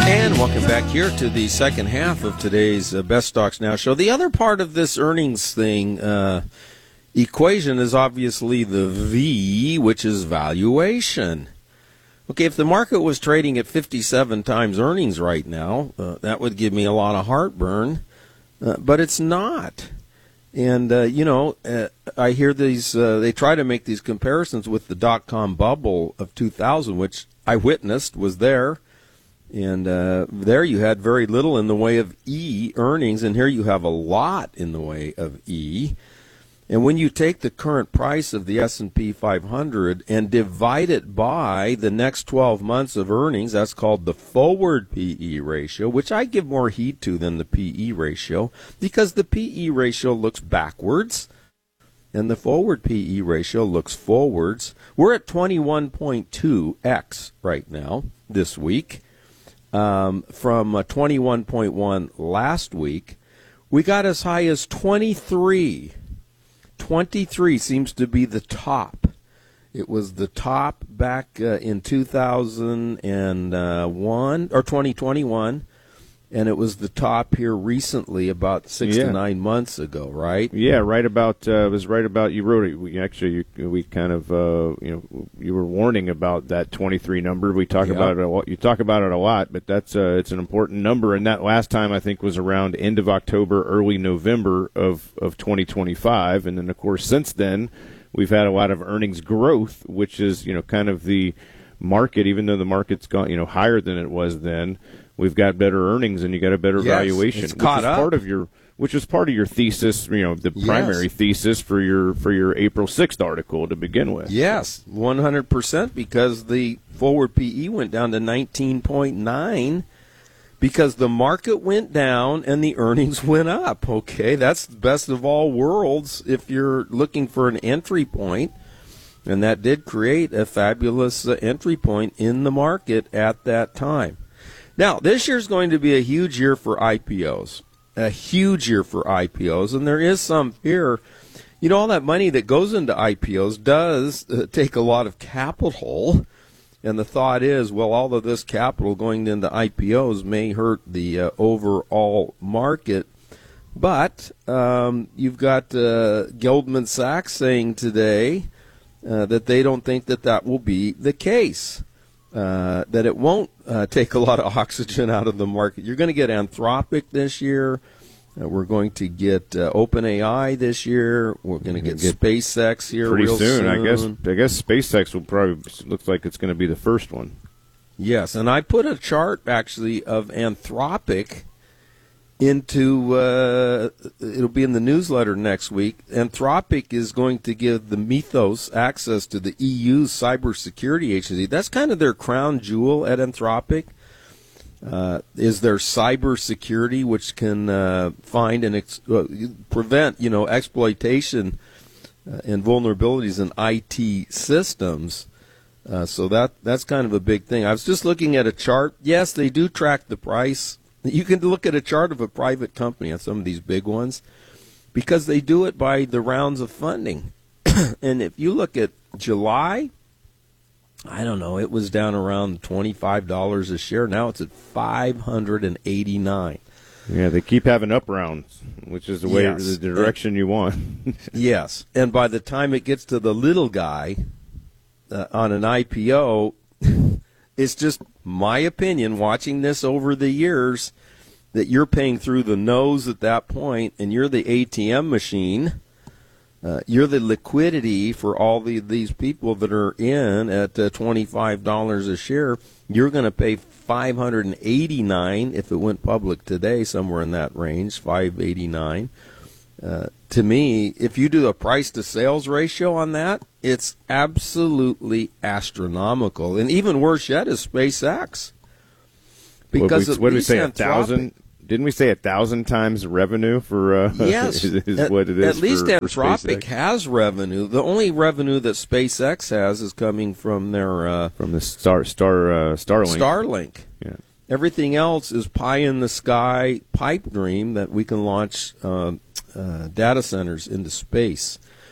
And welcome back here to the second half of today's Best Stocks Now show. The other part of this earnings thing equation is obviously the V, which is valuation. Okay, if the market was trading at 57 times earnings right now, that would give me a lot of heartburn, but it's not. And, I hear these, they try to make these comparisons with the dot-com bubble of 2000, which I witnessed, was there. And there you had very little in the way of E earnings, and here you have a lot in the way of E. And when you take the current price of the S&P 500 and divide it by the next 12 months of earnings, that's called the forward PE ratio, which I give more heed to than the PE ratio, because the PE ratio looks backwards and the forward PE ratio looks forwards. We're at 21.2x right now this week. From 21.1 last week, we got as high as 23. 23 seems to be the top. It was the top back in 2001 or 2021, and it was the top here recently, about 6 to 9 months ago, right? Yeah, right about. It was right about. You wrote it. We kind of you were warning about that 23 number. We talk about it. You talk about it a lot, but that's it's an important number. And that last time I think was around end of October, early November of 2025. And then of course since then we've had a lot of earnings growth, which is kind of the market. Even though the market's gone higher than it was then. We've got better earnings, and you got a better valuation, it's caught up. Which is part of your thesis, the primary thesis for your April 6th article to begin with. Yes, 100%, because the forward PE went down to 19.9 because the market went down and the earnings went up. Okay, that's the best of all worlds if you're looking for an entry point, and that did create a fabulous entry point in the market at that time. Now, this year's going to be a huge year for IPOs, and there is some fear. All that money that goes into IPOs does take a lot of capital, and the thought is, well, all of this capital going into IPOs may hurt the overall market. But you've got Goldman Sachs saying today that they don't think that will be the case. That it won't take a lot of oxygen out of the market. You're going to get Anthropic this year. We're going to get OpenAI this year. We're going to get SpaceX here pretty real soon. I guess SpaceX will probably looks like it's going to be the first one. Yes, and I put a chart actually of Anthropic into it'll be in the newsletter next week. Anthropic is going to give the Mythos access to the EU's cybersecurity agency. That's kind of their crown jewel at Anthropic. Is their cybersecurity, which can find and prevent exploitation and vulnerabilities in IT systems. So that's kind of a big thing. I was just looking at a chart. Yes, they do track the price. You can look at a chart of a private company on some of these big ones because they do it by the rounds of funding. And if you look at July, I don't know, it was down around $25 a share. Now it's at $589. Yeah, they keep having up rounds, which is the way the direction you want. Yes, and by the time it gets to the little guy on an IPO, it's just my opinion, watching this over the years, that you're paying through the nose at that point, and you're the ATM machine. You're the liquidity for all these people that are in at $25 a share. You're going to pay $589 if it went public today, somewhere in that range, $589. To me, if you do a price-to-sales ratio on that, it's absolutely astronomical. And even worse yet is SpaceX. Because what did we say, 1,000? Didn't we say 1,000 times revenue for? Yes, is what it is. At least for Anthropic has revenue. The only revenue that SpaceX has is coming from their from the Starlink. Starlink. Yeah. Everything else is pie in the sky pipe dream that we can launch data centers into space.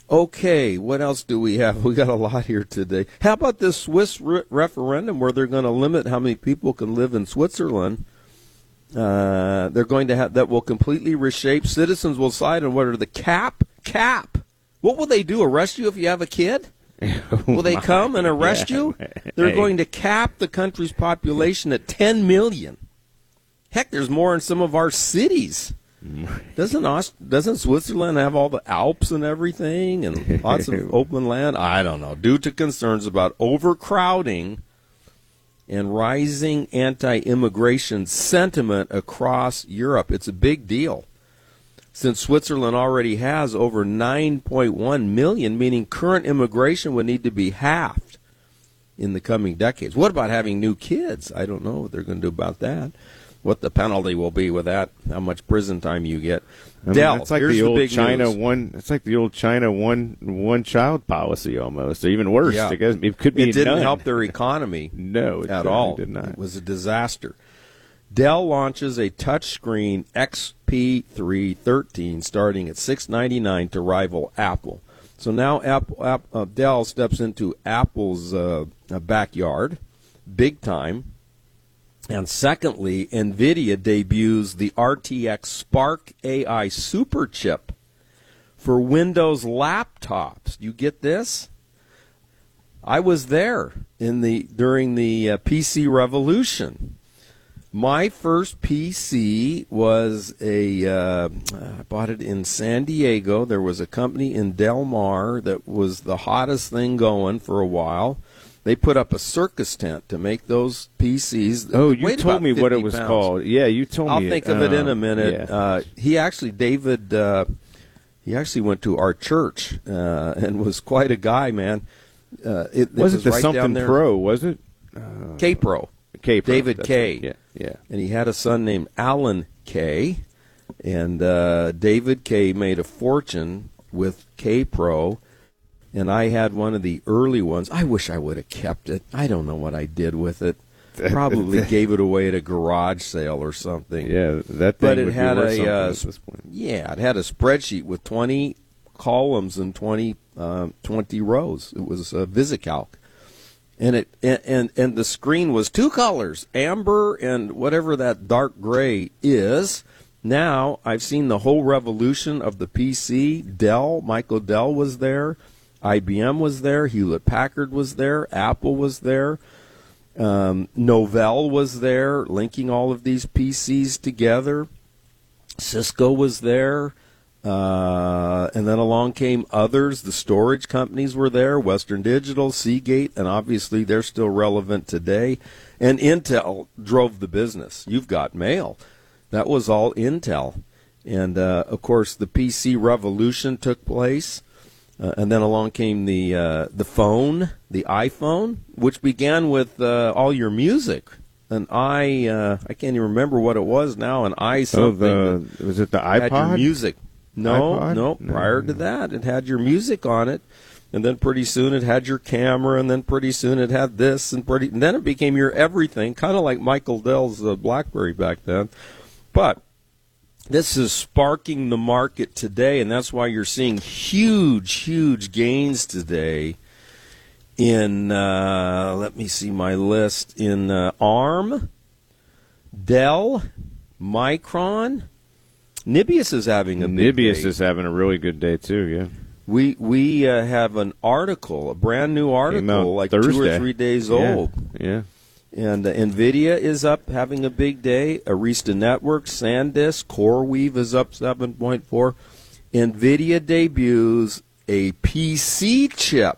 Okay, what else do we have? We got a lot here today. How about this Swiss referendum where they're going to limit how many people can live in Switzerland? They're going to have that will completely reshape. Citizens will decide on what are the cap. What will they do? Arrest you if you have a kid? Will they come and arrest you? They're going to cap the country's population at 10 million. Heck, there's more in some of our cities. Doesn't Switzerland have all the Alps and everything and lots of open land? I don't know. Due to concerns about overcrowding and rising anti-immigration sentiment across Europe, it's a big deal. Since Switzerland already has over 9.1 million, meaning current immigration would need to be halved in the coming decades. What about having new kids? I don't know what they're going to do about that. What the penalty will be with that, how much prison time you get. Dell, it's like here's the the old big China news. one. It's like the old China one child policy almost. Even worse. Yeah. I guess it could be. It didn't none. help their economy No, it at all. Did not. It was a disaster. Dell launches a touchscreen XP313 starting at $699 to rival Apple. So now Dell steps into Apple's backyard, big time. And secondly, NVIDIA debuts the RTX Spark AI super chip for Windows laptops. You get this? I was there during the PC revolution. My first PC was I bought it in San Diego. There was a company in Del Mar that was the hottest thing going for a while. They put up a circus tent to make those PCs. Oh, you told me what it was called. Yeah, you told me. I'll think of it in a minute. Yeah. He actually went to our church and was quite a guy, man. It was was the right something down there. Pro? Was it K-Pro. K-Pro? David That's K. right. Yeah. And he had a son named Alan K. And David K. made a fortune with K-Pro. And I had one of the early ones. I wish I would have kept it. I don't know what I did with it. Probably gave it away at a garage sale or something. Yeah, that thing but it would had be worth something a at this point. it had a spreadsheet with 20 columns and 20 rows. It was VisiCalc. And and the screen was two colors, amber and whatever that dark gray is. Now I've seen the whole revolution of the PC. Michael Dell was there. IBM was there. Hewlett-Packard was there. Apple was there. Novell was there, linking all of these PCs together. Cisco was there. And then along came others. The storage companies were there, Western Digital, Seagate, and obviously they're still relevant today. And Intel drove the business. You've got mail. That was all Intel. And, of course, the PC revolution took place. And then along came the phone, the iPhone, which began with all your music. I can't even remember what it was now. An i something. Was it the iPod? Had your music. No, iPod? no. Prior to that, it had your music on it, and then pretty soon it had your camera, and then pretty soon it had this, and then it became your everything, kind of like Michael Dell's BlackBerry back then. But this is sparking the market today, and that's why you're seeing huge gains today in, let me see my list, in ARM, Dell, Micron. Nibius is having a big day. Nibius is having a really good day, too, yeah. We have an article, a brand new article, like Thursday. 2 or 3 days old. Yeah. And NVIDIA is up, having a big day. Arista Networks, SanDisk, CoreWeave is up 7.4. NVIDIA debuts a PC chip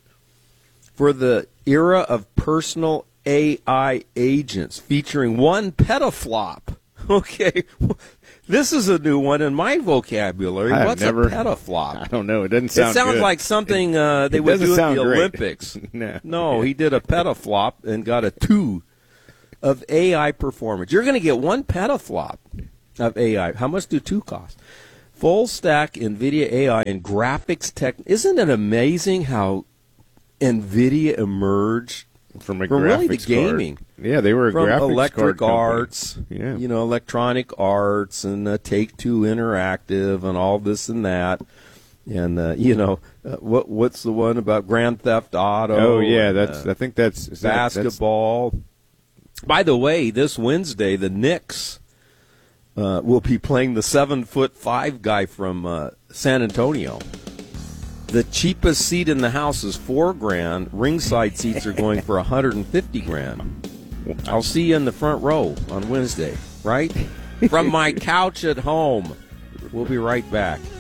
for the era of personal AI agents, featuring 1 petaflop. Okay, this is a new one in my vocabulary. What's a petaflop? I don't know. It doesn't sound It sounds good. like something they would do at the great. Olympics. No, he did a petaflop and got a 2 of AI performance. You're going to get 1 petaflop of AI. How much do 2 cost? Full stack NVIDIA AI and graphics tech. Isn't it amazing how NVIDIA emerged from really the graphics gaming? Card. Yeah, they were a from graphics Electric card Arts, company. Yeah. Electronic Arts and Take-Two Interactive and all this and that. And what's the one about Grand Theft Auto? Oh yeah, I think that's basketball. By the way, this Wednesday the Knicks will be playing the 7'5" guy from San Antonio. The cheapest seat in the house is $4,000. Ringside seats are going for $150,000. I'll see you in the front row on Wednesday, right? From my couch at home. We'll be right back.